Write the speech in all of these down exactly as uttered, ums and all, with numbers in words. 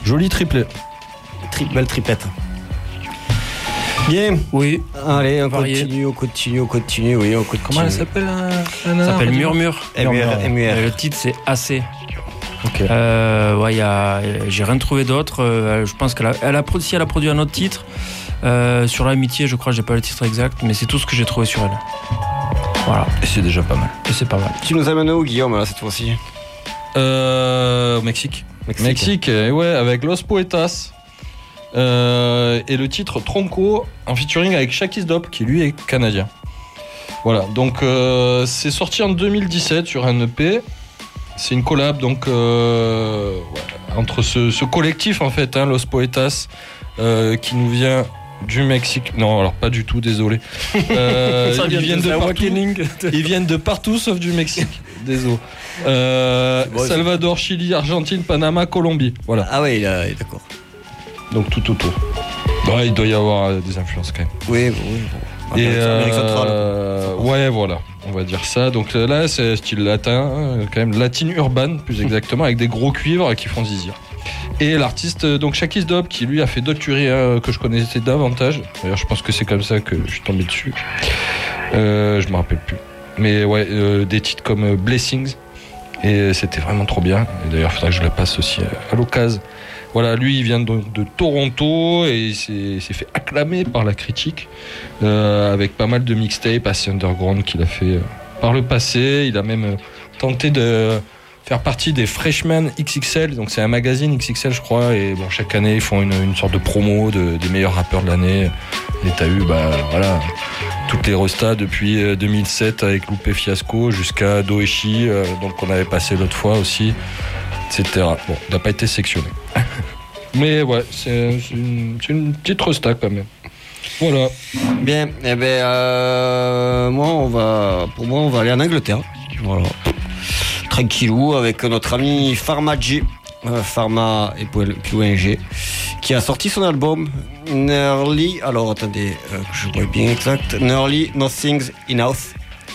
Joli triplé. Tri- belle triplette. Bien. Oui. Allez, on Varié. continue, on continue, on continue, oui, on continue. Comment elle s'appelle euh, la nana, Ça s'appelle redis-moi. Murmure. M U R, M U R. Et le titre c'est Assez. Ok. Euh, ouais, y a, j'ai rien trouvé d'autre. Euh, je pense qu'elle a, elle a, pro- si elle a produit un autre titre euh, sur l'amitié, je crois, j'ai pas le titre exact, mais c'est tout ce que j'ai trouvé sur elle. Voilà. Et c'est déjà pas mal. Et c'est pas mal. Tu nous amènes où, Guillaume, là, cette fois-ci? Euh, au Mexique. Mexique. Mexique, eh ouais, avec Los Poetas. Euh, et le titre Tronco en featuring avec Shakis Dope, qui lui est canadien. Voilà, donc euh, c'est sorti en deux mille dix-sept sur un E P. C'est une collab donc euh, ouais, entre ce, ce collectif en fait, hein, Los Poetas, euh, qui nous vient du Mexique. Non, alors pas du tout, désolé. Euh, Ça ils vient viennent de de The partout. Awakening. Ils viennent de partout sauf du Mexique. Désolé. Euh, bon, Salvador, Chili, Argentine, Panama, Colombie. Voilà. Ah ouais, il a- d'accord. Donc tout autour. Ouais, il doit y avoir euh, des influences quand même. Oui, oui. bon. Et Amérique, Amérique centrale. euh, ouais, voilà, on va dire ça. Donc euh, là, c'est style latin, hein, quand même latine urbaine, plus exactement, avec des gros cuivres qui font zizir. Et l'artiste, euh, donc Shakis Dope, qui lui a fait d'autres tueries hein, que je connaissais davantage. D'ailleurs, je pense que c'est comme ça que je suis tombé dessus. Euh, je me rappelle plus. Mais ouais, euh, des titres comme euh, Blessings. Et c'était vraiment trop bien. Et d'ailleurs, il faudrait que je la passe aussi à, à l'occasion. Voilà, lui, il vient donc de Toronto et il s'est, il s'est fait acclamer par la critique euh, avec pas mal de mixtapes assez underground qu'il a fait euh, par le passé. Il a même euh, tenté de faire partie des Freshmen X X L, donc c'est un magazine X X L, je crois, et bon, chaque année, ils font une, une sorte de promo de, des meilleurs rappeurs de l'année. Et t'as eu, bah, voilà, toutes les restas depuis euh, deux mille sept avec Loupé Fiasco jusqu'à Doeshi, euh, donc on avait passé l'autre fois aussi, et cetera. Bon, il n'a pas été sectionné. Mais ouais, c'est, c'est, une, c'est une petite resta quand même. Voilà. Bien, eh ben, euh, moi, on va, pour moi, on va aller en Angleterre. Voilà. Tranquillou, avec notre ami Pharma G, euh, Pharma et plus loin G, qui a sorti son album Nearly, alors attendez, euh, que je vois bien exact, Nearly Nothing's Enough.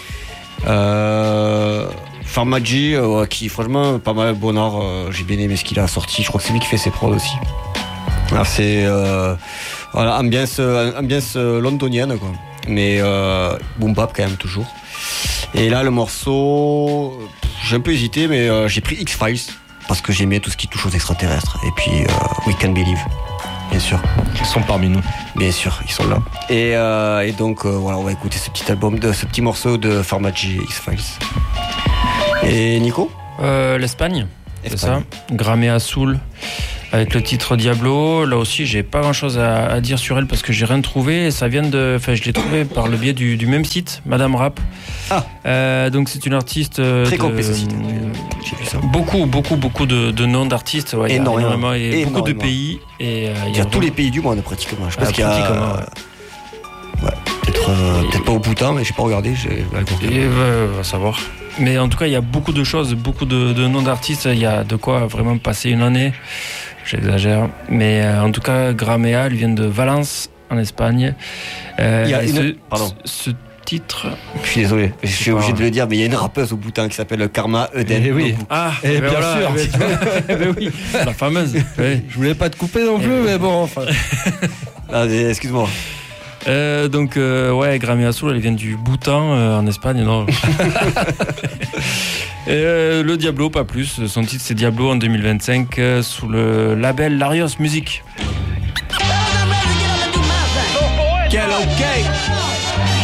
Euh, Pharma G, euh, qui franchement pas mal bon art, euh, j'ai bien aimé ce qu'il a sorti, je crois que c'est lui qui fait ses prods aussi. Alors c'est euh, voilà, ambiance, ambiance londonienne quoi, mais euh, boom bap quand même toujours. Et là le morceau, j'ai un peu hésité, mais euh, j'ai pris X-Files parce que j'aimais tout ce qui touche aux extraterrestres. Et puis euh, We Can Believe, bien sûr. Ils sont parmi nous. Bien sûr, ils sont là. Et, euh, et donc euh, voilà, on va écouter ce petit album, de ce petit morceau de Pharma G, X-Files. Et Nico, Euh, L'Espagne, c'est ça. Gramea Soul, avec le titre Diablo. Là aussi, j'ai pas grand chose à, à dire sur elle parce que j'ai rien trouvé. Et ça vient de. Enfin, je l'ai trouvé par le biais du, du même site, Madame Rap. Ah. Euh, donc, c'est une artiste. euh, Très de- complet ce site. J'ai vu ça. Beaucoup, beaucoup, beaucoup de, de noms d'artistes. Ouais, il y a Énormément. énormément et beaucoup de Énormément. pays. Et, euh, Il y a tous les pays du monde pratiquement. Je pense Ah, qu'il y a. pratiquement, Ouais, peut-être, euh, peut-être pas au Bhoutan, mais j'ai pas regardé. J'ai... Et euh, on va savoir. Mais en tout cas, il y a beaucoup de choses, beaucoup de, de noms d'artistes. Il y a de quoi vraiment passer une année. J'exagère. Mais euh, en tout cas, Gramea, elle vient de Valence, en Espagne. Euh, Il y a et une- ce, Pardon. ce titre. Je suis désolé, je suis pas obligé de grave. le dire, mais il y a une rappeuse au Bhoutan qui s'appelle Karma Eden. Eh oui. Ah, Eh ben bien voilà, sûr. eh ben, tu vois, eh ben oui, la fameuse. Ouais. Je voulais pas te couper non plus, mais bon, enfin. Ah, mais excuse-moi. Euh, donc, euh, ouais, Gramea Soul, elle vient du Bhoutan, euh, en Espagne, non. Et, euh, le Diablo, pas plus. Son titre, c'est Diablo en deux mille vingt-cinq, euh, sous le label Larios Music. Quel ok.